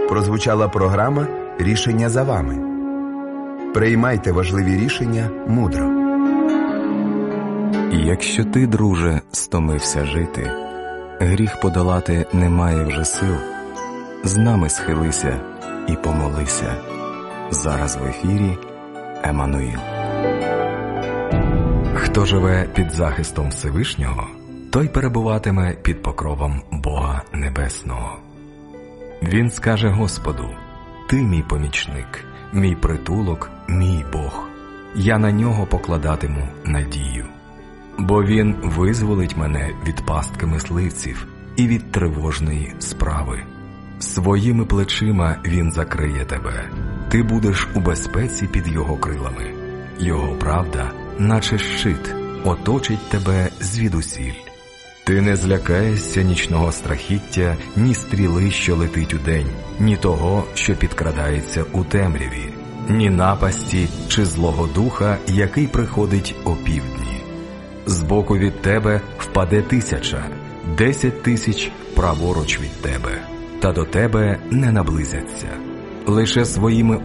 Прозвучала програма «Рішення за вами». Приймайте важливі рішення мудро. І якщо ти, друже, стомився жити, гріх подолати немає вже сил, з нами схилися і помолися. Зараз в ефірі Еммануїл. Хто живе під захистом Всевишнього, той перебуватиме під покровом Бога Небесного. Він скаже Господу: «Ти мій помічник, мій притулок, мій Бог. Я на нього покладатиму надію. Бо він визволить мене від пастки мисливців і від тривожної справи. Своїми плечима він закриє тебе. Ти будеш у безпеці під його крилами. Його правда, наче щит, оточить тебе звідусіль. Ти не злякаєшся нічного страхіття, ні стріли, що летить удень, ні того, що підкрадається у темряві, ні напасті чи злого духа, який приходить опівдні. Збоку від тебе впаде 1000, 10 000 праворуч від тебе, та до тебе не наблизяться. Лише своїми